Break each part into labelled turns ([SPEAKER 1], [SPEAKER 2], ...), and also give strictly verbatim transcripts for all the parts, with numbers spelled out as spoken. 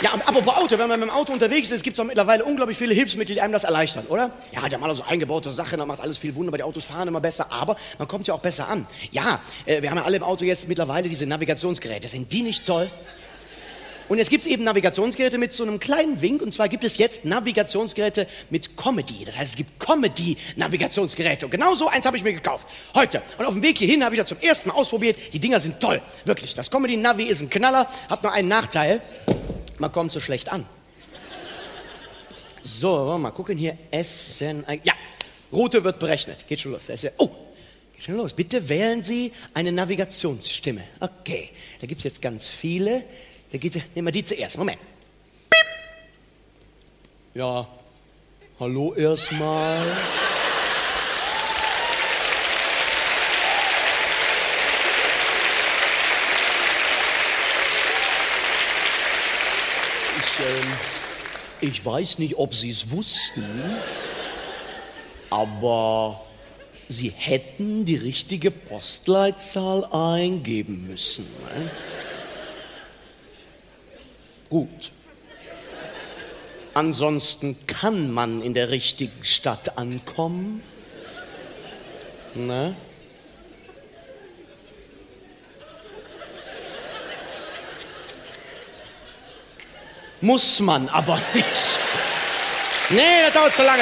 [SPEAKER 1] Ja, apropos Auto, wenn man mit dem Auto unterwegs ist, gibt es doch mittlerweile unglaublich viele Hilfsmittel, die einem das erleichtern, oder? Ja, die haben alle so eingebaute Sachen, da macht alles viel wunderbar, die Autos fahren immer besser, aber man kommt ja auch besser an. Ja, äh, wir haben ja alle im Auto jetzt mittlerweile diese Navigationsgeräte, sind die nicht toll? Und jetzt gibt es eben Navigationsgeräte mit so einem kleinen Wink, und zwar gibt es jetzt Navigationsgeräte mit Comedy. Das heißt, es gibt Comedy-Navigationsgeräte. Und genau so eins habe ich mir gekauft, heute. Und auf dem Weg hierhin habe ich das zum ersten Mal ausprobiert. Die Dinger sind toll, wirklich. Das Comedy-Navi ist ein Knaller, hat nur einen Nachteil. Man kommt so schlecht an. So, wollen wir mal gucken hier. Essen, ja, Route wird berechnet. Geht schon los. Oh, geht schon los. Bitte wählen Sie eine Navigationsstimme. Okay, da gibt es jetzt ganz viele. Da geht, nehmen wir die zuerst. Moment. Piep. Ja, hallo erstmal. Ich, ähm, ich weiß nicht, ob Sie es wussten, aber Sie hätten die richtige Postleitzahl eingeben müssen. Ne? Gut. Ansonsten kann man in der richtigen Stadt ankommen. Ne? Muss man aber nicht. Nee, das dauert zu lange.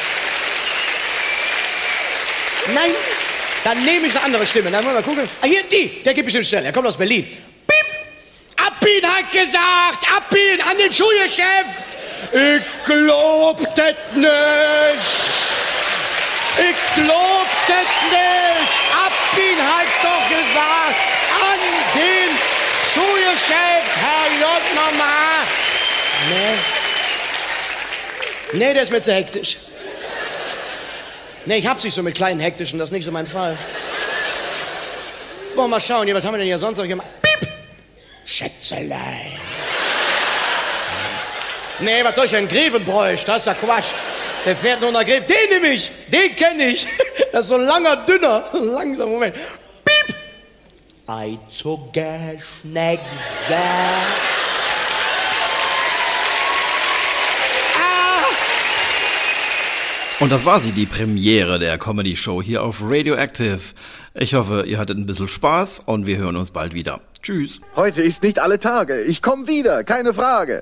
[SPEAKER 1] Nein, dann nehme ich eine andere Stimme. Dann wollen wir gucken. Ah, hier, die, der geht bestimmt schnell. Er kommt aus Berlin. Abin hat gesagt, Abin an den Schulgeschäft. Ich glaub das nicht. Ich glaub das nicht. Abin hat doch gesagt, an den Schulgeschäft, Herr J. Mama. Nee. Nee, der ist mir zu hektisch. Nee, ich hab's nicht so mit kleinen hektischen, das ist nicht so mein Fall. Wollen wir mal schauen, hier, was haben wir denn hier sonst noch gemacht? Schätzelein. Nee, was soll ich denn? Grevenbräuch, das ist ja Quatsch. Der fährt nur nach Greven. Den nehme ich, den kenne ich. Das ist so ein langer, dünner. Langsam, Moment. Piep. Eizige Schnecke.
[SPEAKER 2] Und das war sie, die Premiere der Comedy-Show hier auf Radioactive. Ich hoffe, ihr hattet ein bisschen Spaß und wir hören uns bald wieder. Tschüss.
[SPEAKER 3] Heute ist nicht alle Tage. Ich komme wieder, keine Frage.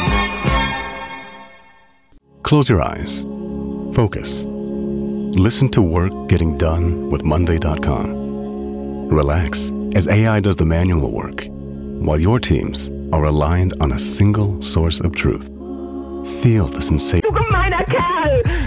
[SPEAKER 4] Close your eyes. Focus. Listen to work getting done with Monday dot com. Relax as A I does the manual work, while your teams are aligned on a single source of truth. Feel the sensation. Du gemeiner Kerl!